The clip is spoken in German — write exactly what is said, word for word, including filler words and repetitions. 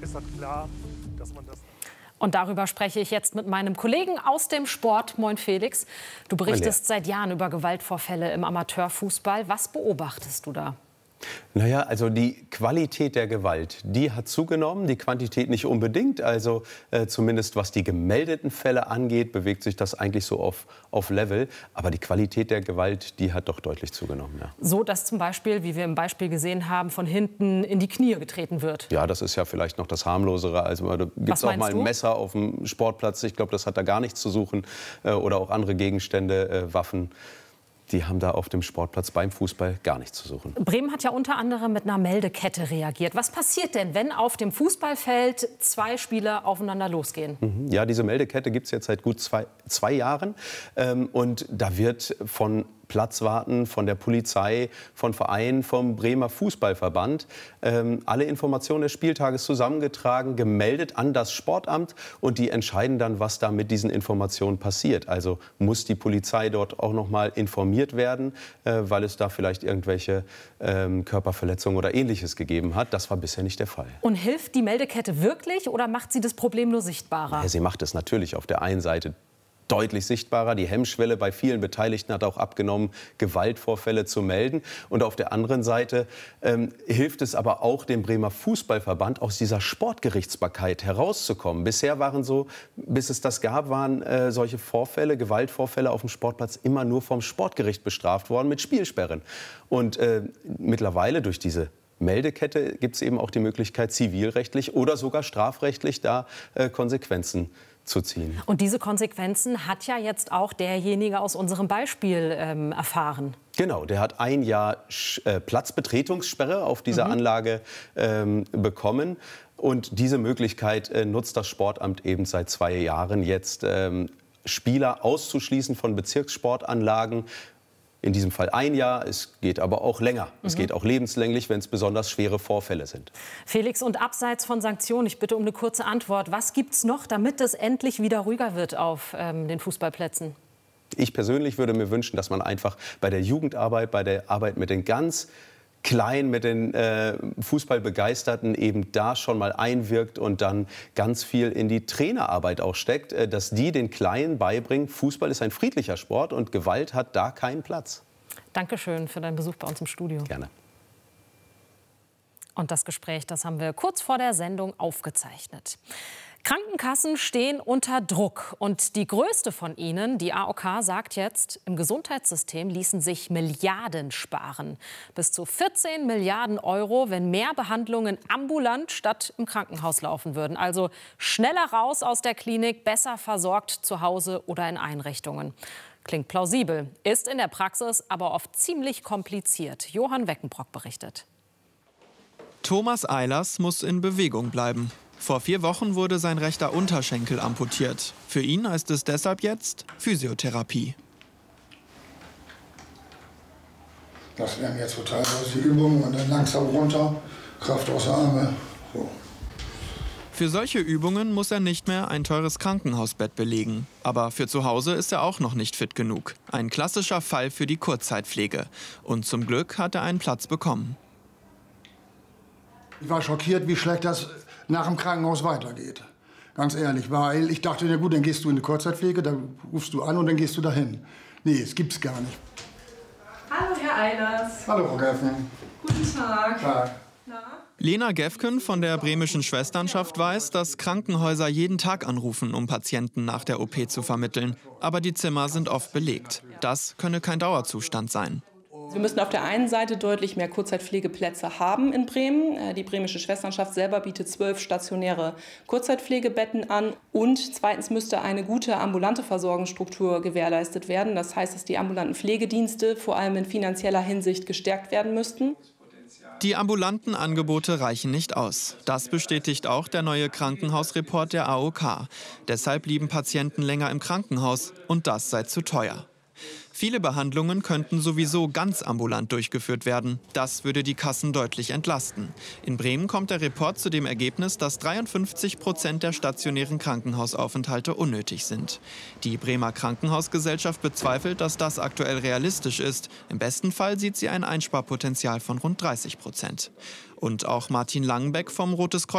ist das klar, dass man das... Und darüber spreche ich jetzt mit meinem Kollegen aus dem Sport. Moin Felix, du berichtest seit Jahren über Gewaltvorfälle im Amateurfußball. Was beobachtest du da? Naja, also die Qualität der Gewalt, die hat zugenommen, die Quantität nicht unbedingt. Also äh, zumindest was die gemeldeten Fälle angeht, bewegt sich das eigentlich so auf, auf Level. Aber die Qualität der Gewalt, die hat doch deutlich zugenommen. Ja. So, dass zum Beispiel, wie wir im Beispiel gesehen haben, von hinten in die Knie getreten wird. Ja, das ist ja vielleicht noch das harmlosere. Also da gibt es auch mal ein du? Messer auf dem Sportplatz. Ich glaube, das hat da gar nichts zu suchen. Äh, oder auch andere Gegenstände, äh, Waffen. Die haben da auf dem Sportplatz beim Fußball gar nichts zu suchen. Bremen hat ja unter anderem mit einer Meldekette reagiert. Was passiert denn, wenn auf dem Fußballfeld zwei Spieler aufeinander losgehen? Mhm. Ja, diese Meldekette gibt es jetzt seit gut zwei, zwei Jahren. Ähm, und da wird von Platzwarten, von der Polizei, von Vereinen, vom Bremer Fußballverband ähm, alle Informationen des Spieltages zusammengetragen, gemeldet an das Sportamt. Und die entscheiden dann, was da mit diesen Informationen passiert. Also muss die Polizei dort auch noch mal informiert werden, äh, weil es da vielleicht irgendwelche ähm, Körperverletzungen oder Ähnliches gegeben hat. Das war bisher nicht der Fall. Und hilft die Meldekette wirklich oder macht sie das Problem nur sichtbarer? Ja, sie macht es natürlich auf der einen Seite deutlich sichtbarer. Die Hemmschwelle bei vielen Beteiligten hat auch abgenommen, Gewaltvorfälle zu melden. Und auf der anderen Seite ähm, hilft es aber auch dem Bremer Fußballverband, aus dieser Sportgerichtsbarkeit herauszukommen. Bisher waren so, bis es das gab, waren äh, solche Vorfälle, Gewaltvorfälle auf dem Sportplatz immer nur vom Sportgericht bestraft worden mit Spielsperren. Und äh, mittlerweile durch diese Meldekette gibt es eben auch die Möglichkeit, zivilrechtlich oder sogar strafrechtlich da äh, Konsequenzen zu ziehen. Und diese Konsequenzen hat ja jetzt auch derjenige aus unserem Beispiel ähm, erfahren. Genau, der hat ein Jahr äh, Platzbetretungssperre auf dieser mhm. Anlage ähm, bekommen. Und diese Möglichkeit äh, nutzt das Sportamt eben seit zwei Jahren jetzt, ähm, Spieler auszuschließen von Bezirkssportanlagen. In diesem Fall ein Jahr, es geht aber auch länger. Mhm. Es geht auch lebenslänglich, wenn es besonders schwere Vorfälle sind. Felix, und abseits von Sanktionen, ich bitte um eine kurze Antwort. Was gibt es noch, damit es endlich wieder ruhiger wird auf ähm, den Fußballplätzen? Ich persönlich würde mir wünschen, dass man einfach bei der Jugendarbeit, bei der Arbeit mit den ganz Kleinen, mit den äh, Fußballbegeisterten eben da schon mal einwirkt und dann ganz viel in die Trainerarbeit auch steckt, äh, dass die den Kleinen beibringen, Fußball ist ein friedlicher Sport und Gewalt hat da keinen Platz. Dankeschön für deinen Besuch bei uns im Studio. Gerne. Und das Gespräch, das haben wir kurz vor der Sendung aufgezeichnet. Krankenkassen stehen unter Druck. Und die größte von ihnen, die A O K, sagt jetzt, im Gesundheitssystem ließen sich Milliarden sparen. Bis zu vierzehn Milliarden Euro, wenn mehr Behandlungen ambulant statt im Krankenhaus laufen würden. Also schneller raus aus der Klinik, besser versorgt zu Hause oder in Einrichtungen. Klingt plausibel, ist in der Praxis aber oft ziemlich kompliziert. Johann Weckenbrock berichtet. Thomas Eilers muss in Bewegung bleiben. Vor vier Wochen wurde sein rechter Unterschenkel amputiert. Für ihn heißt es deshalb jetzt Physiotherapie. Das wären jetzt total die Übungen und dann langsam runter, Kraft aus Arme. So. Für solche Übungen muss er nicht mehr ein teures Krankenhausbett belegen. Aber für zu Hause ist er auch noch nicht fit genug. Ein klassischer Fall für die Kurzzeitpflege. Und zum Glück hat er einen Platz bekommen. Ich war schockiert, wie schlecht das nach dem Krankenhaus weitergeht. Ganz ehrlich, weil ich dachte, na gut, dann gehst du in die Kurzzeitpflege, dann rufst du an und dann gehst du dahin. Nee, es gibt's gar nicht. Hallo, Herr Eilers. Hallo, Frau Geffen. Guten Tag. Tag. Na? Lena Gefken von der bremischen Schwesternschaft weiß, dass Krankenhäuser jeden Tag anrufen, um Patienten nach der O P zu vermitteln. Aber die Zimmer sind oft belegt. Das könne kein Dauerzustand sein. Wir müssen auf der einen Seite deutlich mehr Kurzzeitpflegeplätze haben in Bremen. Die bremische Schwesternschaft selber bietet zwölf stationäre Kurzzeitpflegebetten an. Und zweitens müsste eine gute ambulante Versorgungsstruktur gewährleistet werden. Das heißt, dass die ambulanten Pflegedienste vor allem in finanzieller Hinsicht gestärkt werden müssten. Die ambulanten Angebote reichen nicht aus. Das bestätigt auch der neue Krankenhausreport der A O K. Deshalb blieben Patienten länger im Krankenhaus und das sei zu teuer. Viele Behandlungen könnten sowieso ganz ambulant durchgeführt werden. Das würde die Kassen deutlich entlasten. In Bremen kommt der Report zu dem Ergebnis, dass dreiundfünfzig Prozent der stationären Krankenhausaufenthalte unnötig sind. Die Bremer Krankenhausgesellschaft bezweifelt, dass das aktuell realistisch ist. Im besten Fall sieht sie ein Einsparpotenzial von rund dreißig Prozent. Und auch Martin Langenbeck vom Rotes Kreuz